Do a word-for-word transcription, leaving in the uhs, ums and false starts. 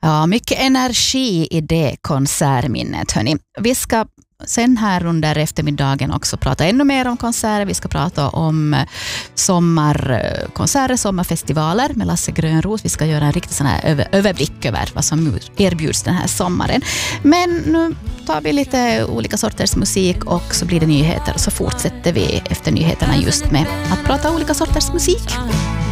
Ja, mycket energi i det konsertminnet, hörni. Vi ska sen här under eftermiddagen också prata ännu mer om konserter. Vi ska prata om sommarkonserter, sommarfestivaler med Lasse Grönros. Vi ska göra en riktig sån här över, överblick över vad som erbjuds den här sommaren. Men nu tar vi lite olika sorters musik och så blir det nyheter. Och så fortsätter vi efter nyheterna just med att prata olika sorters musik.